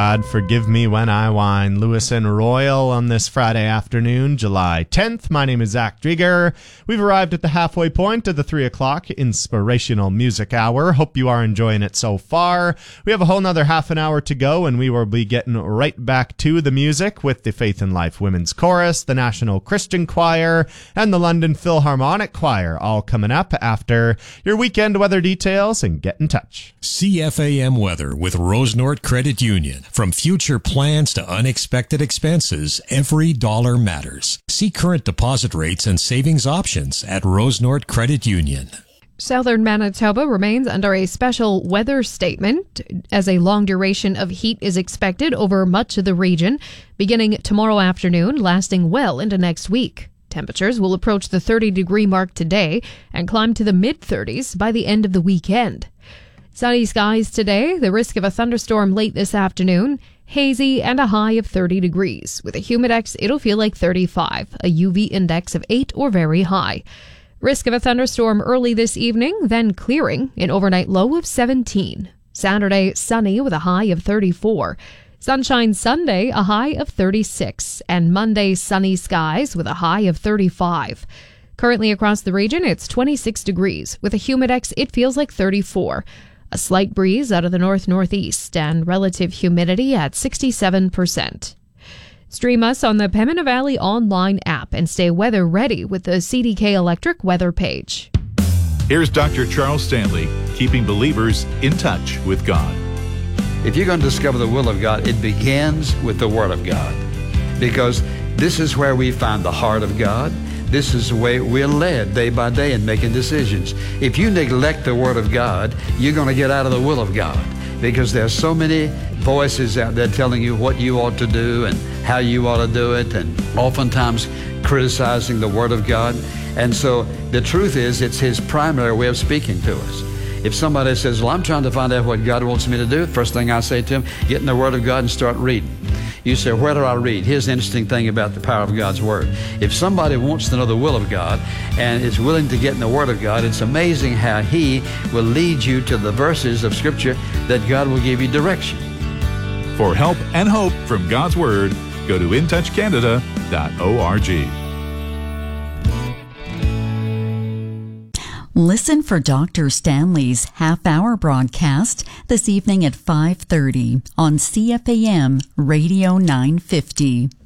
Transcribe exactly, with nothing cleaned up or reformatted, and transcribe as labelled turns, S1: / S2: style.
S1: God, forgive me when I whine. Lewis and Royal on this Friday afternoon, July tenth. My name is Zach Drieger. We've arrived at the halfway point of the three o'clock Inspirational Music Hour. Hope you are enjoying it so far. We have a whole nother half an hour to go, and we will be getting right back to the music with the Faith and Life Women's Chorus, the National Christian Choir, and the London Philharmonic Choir, all coming up after your weekend weather details, and get in touch.
S2: C F A M Weather with Rosenort Credit Union. From future plans to unexpected expenses, every dollar matters. See current deposit rates and savings options at Rosenort Credit Union.
S3: Southern Manitoba remains under a special weather statement as a long duration of heat is expected over much of the region, beginning tomorrow afternoon, lasting well into next week. Temperatures will approach the thirty-degree mark today and climb to the mid-thirties by the end of the weekend. Sunny skies today, the risk of a thunderstorm late this afternoon, hazy and a high of thirty degrees. With a humidex, it'll feel like thirty-five, a U V index of eight or very high. Risk of a thunderstorm early this evening, then clearing, an overnight low of seventeen. Saturday, sunny with a high of thirty-four. Sunshine Sunday, a high of thirty-six. And Monday, sunny skies with a high of thirty-five. Currently across the region, it's twenty-six degrees. With a humidex, it feels like thirty-four. A slight breeze out of the north-northeast and relative humidity at sixty-seven percent. Stream us on the Pembina Valley online app and stay weather ready with the C D K Electric weather page.
S4: Here's Doctor Charles Stanley, keeping believers in touch with God.
S5: If you're going to discover the will of God, it begins with the Word of God, because this is where we find the heart of God. This is the way we're led day by day in making decisions. If you neglect the Word of God, you're going to get out of the will of God, because there's so many voices out there telling you what you ought to do and how you ought to do it, and oftentimes criticizing the Word of God. And so the truth is, it's His primary way of speaking to us. If somebody says, well, I'm trying to find out what God wants me to do, first thing I say to him, get in the Word of God and start reading. You say, where do I read? Here's the interesting thing about the power of God's Word. If somebody wants to know the will of God and is willing to get in the Word of God, it's amazing how He will lead you to the verses of Scripture that God will give you direction.
S4: For help and hope from God's Word, go to in touch canada dot org.
S6: Listen for Doctor Stanley's half-hour broadcast this evening at five thirty on C F A M Radio nine fifty.